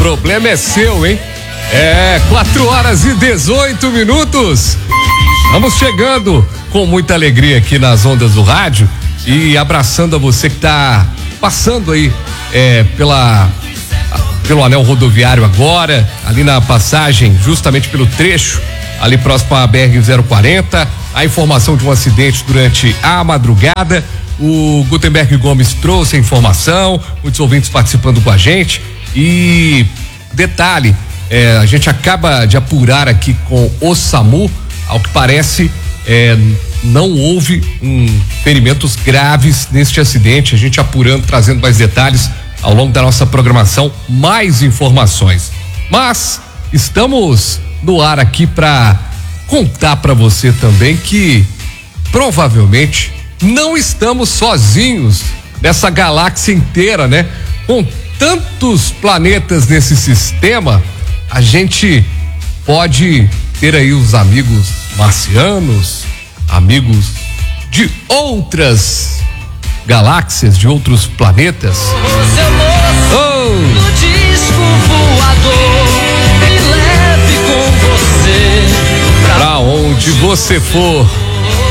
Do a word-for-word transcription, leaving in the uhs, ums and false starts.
problema é seu, hein? É, quatro horas e dezoito minutos. Vamos chegando com muita alegria aqui nas ondas do rádio e abraçando a você que tá passando aí é, pela pelo anel rodoviário agora, ali na passagem, justamente pelo trecho ali próximo à B R zero quarenta, a informação de um acidente durante a madrugada. O Gutenberg Gomes trouxe a informação, muitos ouvintes participando com a gente. E detalhe, é, a gente acaba de apurar aqui com o SAMU, ao que parece, é, não houve um, ferimentos graves neste acidente. A gente apurando, trazendo mais detalhes ao longo da nossa programação, mais informações. Mas estamos no ar aqui para contar para você também que provavelmente não estamos sozinhos nessa galáxia inteira, né? Com tantos planetas nesse sistema, a gente pode ter aí os amigos marcianos, amigos de outras galáxias, de outros planetas. Oh! No disco voador, me leve com você pra onde você for.